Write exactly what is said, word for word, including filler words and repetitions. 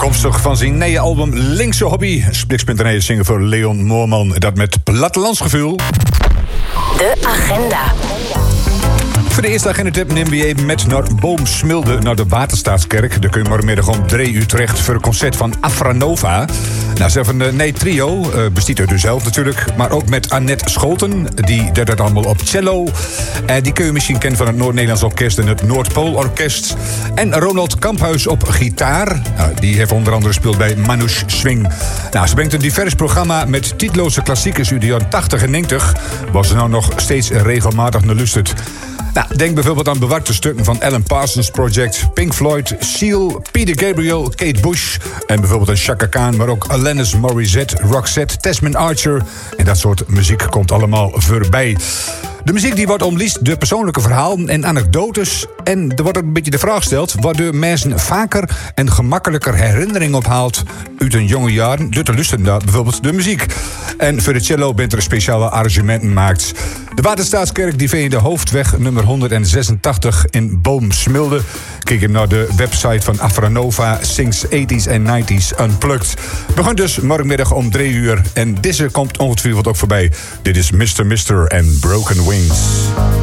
Afkomstig van zijn nieuwe album Linkse Hobby. Splix.nl zingen voor Leon Moorman. Dat met plattelandsgevoel. De agenda. Voor de eerste agendatip nemen we je even met naar Boomsmilde, naar de Waterstaatskerk. Daar kun je morgenmiddag om drie uur terecht voor een concert van Afranova. Nou, ze hebben een nee trio, uh, bestiet uit zelf natuurlijk, maar ook met Annette Scholten. Die deed dat allemaal op cello. Uh, die kun je misschien kennen van het Noord-Nederlands Orkest en het Noordpoolorkest. En Ronald Kamphuis op gitaar. Nou, die heeft onder andere gespeeld bij Manouche Swing. Nou, ze brengt een divers programma met titeloze klassiekers uit de jaren tachtig en negentig. Waar ze nou nog steeds regelmatig naar lustert. Nou, denk bijvoorbeeld aan bewaakte stukken van Alan Parsons Project, Pink Floyd, Seal, Peter Gabriel, Kate Bush en bijvoorbeeld een Chaka Khan, maar ook Alanis Morissette, Roxette, Desmond Archer. En dat soort muziek komt allemaal voorbij. De muziek die wordt omliest door persoonlijke verhalen en anekdotes. En er wordt ook een beetje de vraag gesteld waardoor mensen vaker en gemakkelijker herinnering ophaalt uit hun jonge jaren door te luisteren naar bijvoorbeeld de muziek. En voor de cello bent er speciale arrangementen gemaakt. De Waterstaatskerk die vind je de Hoofdweg nummer honderdzesentachtig in Boomsmilde. Kijk even naar de website van Afranova, Sings eighties en nineties Unplugged. Begint dus morgenmiddag om drie uur. En deze komt ongetwijfeld ook voorbij. Dit is mister mister en Broken Wings.